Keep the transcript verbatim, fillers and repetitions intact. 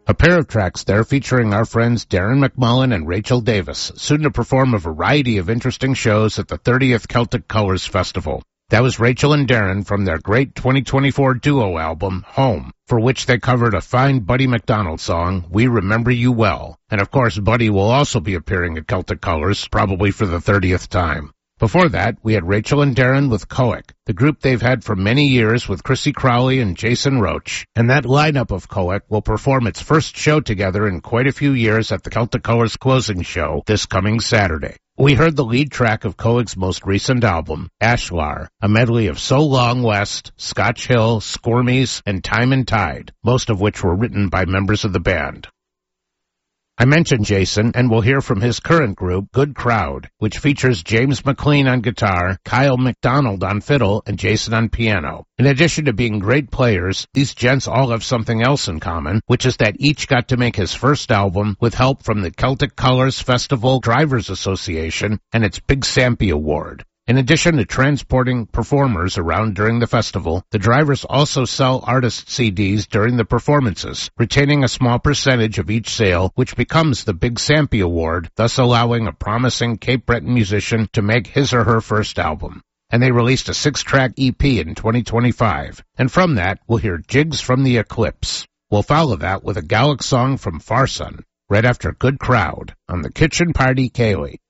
A pair of tracks there featuring our friends Darren McMullen and Rachel Davis, soon to perform a variety of interesting shows at the thirtieth Celtic Colors Festival. That was Rachel and Darren from their great twenty twenty-four duo album, Home, for which they covered a fine Buddy McDonald song, We Remember You Well. And of course, Buddy will also be appearing at Celtic Colors, probably for the thirtieth time. Before that, we had Rachel and Darren with Coic, the group they've had for many years with Chrissy Crowley and Jason Roach. And that lineup of Coic will perform its first show together in quite a few years at the Celtic Colors closing show this coming Saturday. We heard the lead track of Coic's most recent album, Ashlar, a medley of So Long West, Scotch Hill, Squirmies, and Time and Tide, most of which were written by members of the band. I mentioned Jason, and we'll hear from his current group, Good Crowd, which features James McLean on guitar, Kyle McDonald on fiddle, and Jason on piano. In addition to being great players, these gents all have something else in common, which is that each got to make his first album with help from the Celtic Colors Festival Drivers Association and its Big Sampy Award. In addition to transporting performers around during the festival, the drivers also sell artist C Ds during the performances, retaining a small percentage of each sale, which becomes the Big Sampy Award, thus allowing a promising Cape Breton musician to make his or her first album. And they released a six-track E P in twenty twenty-five. And from that, we'll hear Jigs from the Eclipse. We'll follow that with a Gaelic song from Farson, right after Good Crowd on the Kitchen Party Ceilidh.